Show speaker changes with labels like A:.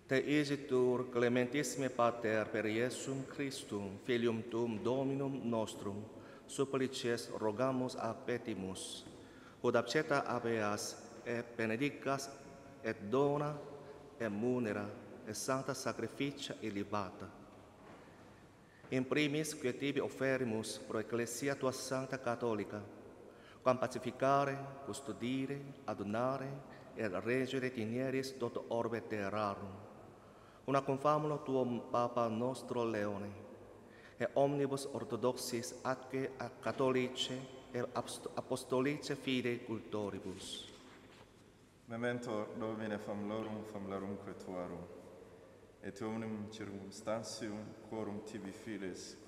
A: Te isitur clementissime Pater per Iesum Christum, Filium Tuum Dominum nostrum, supplices rogamus ac petimus, ut absceta habeas et benedicas et dona et munera et sancta sacrificia illibata. In primis, que tibi offerimus pro Ecclesia tua Sancta Catholica, quam pacificare, custodire, adunare et regere tineris tot orbe terrarum, una confamulo tuum Papa nostro Leone, et omnibus orthodoxis atque catholice et apostolice fide cultoribus.
B: Memento Domine famularum tuarum, et omnium circumstantium quorum tibi fides